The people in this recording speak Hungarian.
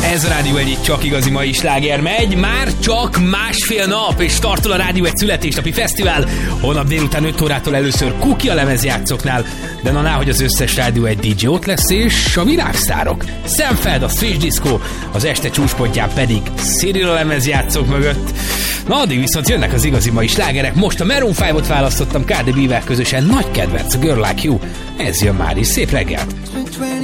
Ez a Rádió Egy csak igazi mai sláger megy, már csak másfél nap, és startol a Rádió Egy születésnapi fesztivál. Holnap délután 5 órától először Kuki a lemezjátszóknál, de na hogy az összes Rádió Egy DJ ott lesz, és a világsztárok. Szemfeld, a Switch Disco, az este csúcspontján pedig Cyril a lemezjátszók mögött. Na addig viszont jönnek az igazi mai slágerek. Most a Maroon 5-ot választottam Cardi B-vel közösen, nagy kedvenc, a Girl Like You. Ez jön már is, szép reggelt!